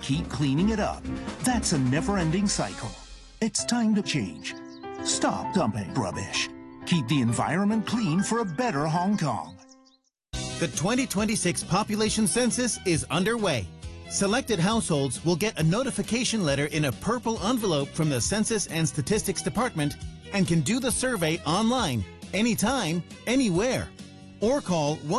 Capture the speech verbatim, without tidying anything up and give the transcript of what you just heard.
keep cleaning it up. That's a never-ending cycle. It's time to change. Stop dumping rubbish. Keep the environment clean for a better Hong Kong. The twenty twenty-six population census is underway. Selected households will get a notification letter in a purple envelope from the Census and Statistics Department and can do the survey online, anytime, anywhere. Or call one